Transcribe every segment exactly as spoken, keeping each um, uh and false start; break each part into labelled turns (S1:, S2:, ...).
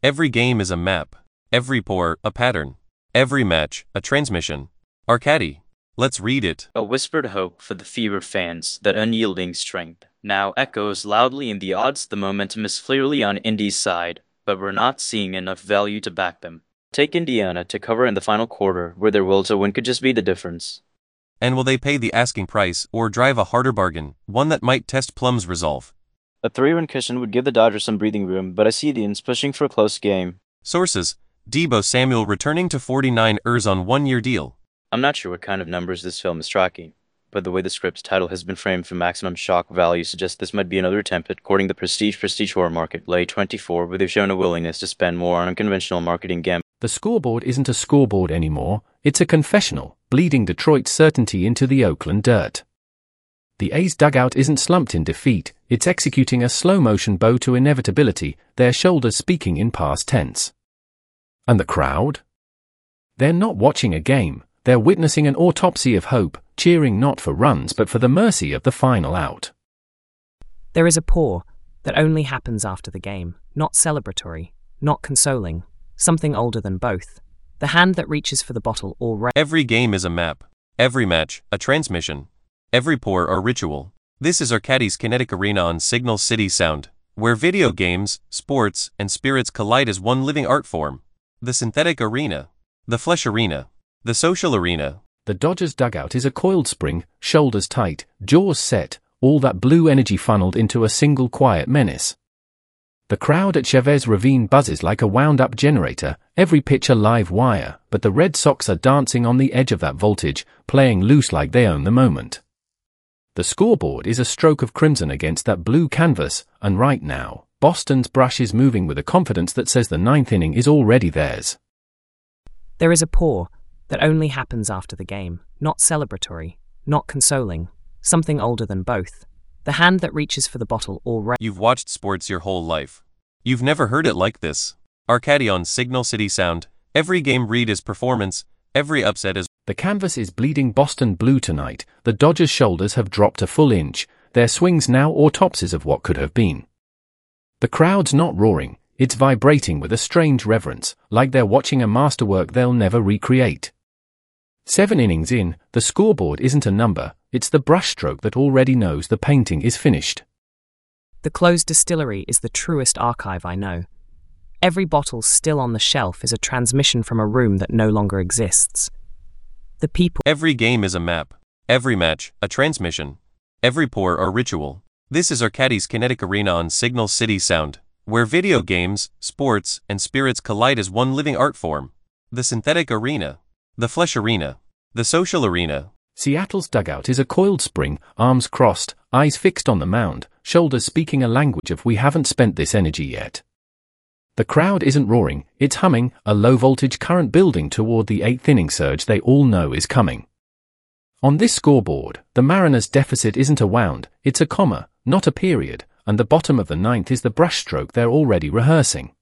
S1: Every game is a map. Every pour, a pattern. Every match, a transmission. Arcadi. Let's read it.
S2: A whispered hope for the Fever fans, that unyielding strength, now echoes loudly in the odds. The momentum is clearly on Indy's side, but we're not seeing enough value to back them. Take Indiana to cover in the final quarter, where their will to win could just be the difference.
S1: And will they pay the asking price, or drive a harder bargain, one that might test Plum's resolve?
S2: A three-run cushion would give the Dodgers some breathing room, but I see the Indians pushing for a close game.
S1: Sources: Deebo Samuel returning to forty-nine ers on one-year deal.
S2: I'm not sure what kind of numbers this film is tracking, but the way the script's title has been framed for maximum shock value suggests this might be another attempt at courting the prestige prestige horror market. Lay twenty-four, where they've shown a willingness to spend more on unconventional marketing gambit.
S3: The scoreboard isn't a scoreboard anymore, it's a confessional, bleeding Detroit's certainty into the Oakland dirt. The A's dugout isn't slumped in defeat, it's executing a slow-motion bow to inevitability, their shoulders speaking in past tense. And the crowd? They're not watching a game, they're witnessing an autopsy of hope, cheering not for runs but for the mercy of the final out.
S4: There is a pour that only happens after the game, not celebratory, not consoling, something older than both. The hand that reaches for the bottle already.
S1: Every game is a map. Every match, a transmission. Every pour, a ritual. This is Arcadi's Kinetic Arena on Signal City Sound, where video games, sports, and spirits collide as one living art form. The synthetic arena. The flesh arena. The social arena.
S3: The Dodgers dugout is a coiled spring, shoulders tight, jaws set, all that blue energy funneled into a single quiet menace. The crowd at Chavez Ravine buzzes like a wound-up generator, every pitch a live wire, but the Red Sox are dancing on the edge of that voltage, playing loose like they own the moment. The scoreboard is a stroke of crimson against that blue canvas, and right now, Boston's brush is moving with a confidence that says the ninth inning is already theirs.
S4: There is a pour that only happens after the game, not celebratory, not consoling, something older than both. The hand that reaches for the bottle already.
S1: You've watched sports your whole life. You've never heard it like this. Arcadi on Signal City Sound. Every game read is performance, every upset is.
S3: The canvas is bleeding Boston blue tonight. The Dodgers' shoulders have dropped a full inch, their swings now autopsies of what could have been. The crowd's not roaring, it's vibrating with a strange reverence, like they're watching a masterwork they'll never recreate. Seven innings in, the scoreboard isn't a number, it's the brushstroke that already knows the painting is finished.
S4: The closed distillery is the truest archive I know. Every bottle still on the shelf is a transmission from a room that no longer exists. The people.
S1: Every game is a map. Every match, a transmission. Every pour, a ritual. This is Arcadi's Kinetic Arena on Signal City Sound, where video games, sports, and spirits collide as one living art form. The synthetic arena. The flesh arena. The social arena.
S3: Seattle's dugout is a coiled spring, arms crossed, eyes fixed on the mound, shoulders speaking a language of we haven't spent this energy yet. The crowd isn't roaring, it's humming, a low-voltage current building toward the eighth inning surge they all know is coming. On this scoreboard, the Mariners' deficit isn't a wound, it's a comma, not a period, and the bottom of the ninth is the brushstroke they're already rehearsing.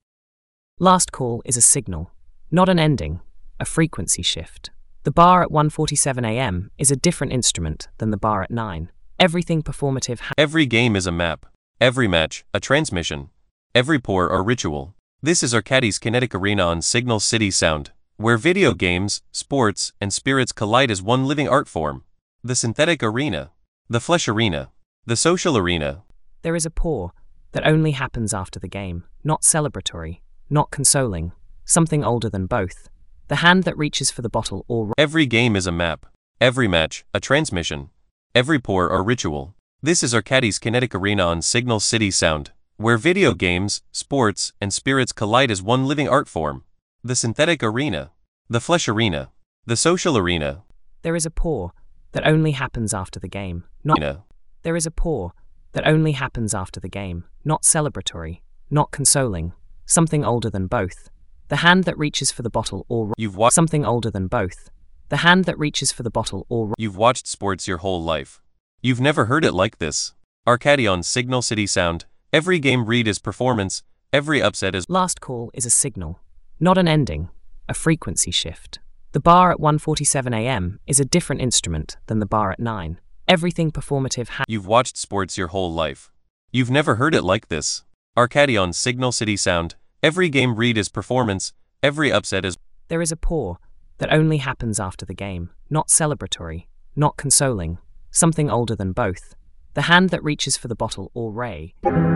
S4: Last call is a signal, not an ending, a frequency shift. The bar at one forty-seven a m is a different instrument than the bar at nine. Everything performative. Ha-
S1: Every game is a map. Every match, a transmission. Every pour, a ritual. This is Arcadi's Kinetic Arena on Signal City Sound, where video games, sports, and spirits collide as one living art form. The synthetic arena. The flesh arena. The social arena.
S4: There is a pour that only happens after the game, not celebratory, not consoling, something older than both. The hand that reaches for the bottle already.
S1: Every game is a map. Every match, a transmission. Every pour, a ritual. This is Arcadi's Kinetic Arena on Signal City Sound, where video games, sports, and spirits collide as one living art form. The synthetic arena. The flesh arena. The social arena.
S4: There is a pour that only happens after the game, not.
S1: Arena.
S4: There is a pour that only happens after the game, not celebratory, not consoling, something older than both. The hand that reaches for the bottle already.
S1: You've watched.
S4: Something older than both. The hand that reaches for the bottle already.
S1: You've watched sports your whole life. You've never heard it like this. Arcadi on Signal City Sound. Every game read is performance, every upset is.
S4: Last call is a signal, not an ending, a frequency shift. The bar at one forty-seven a m is a different instrument than the bar at nine. Everything performative. Ha-
S1: You've watched sports your whole life. You've never heard it like this. Arcadi on Signal City Sound. Every game read is performance, every upset is.
S4: There is a pour that only happens after the game, not celebratory, not consoling, something older than both. The hand that reaches for the bottle or ray.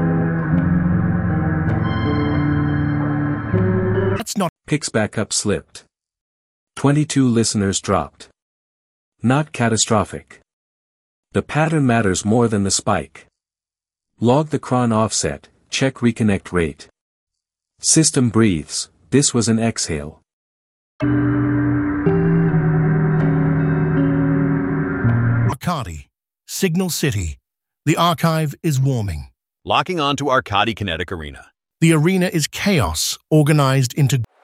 S5: That's not.
S3: Picks back up slipped. twenty-two listeners dropped. Not catastrophic. The pattern matters more than the spike. Log the cron offset, check reconnect rate. System breathes, this was an exhale.
S5: Arcadi, Signal City. The archive is warming.
S6: Locking on to Arcadi Kinetic Arena.
S5: The arena is chaos organized into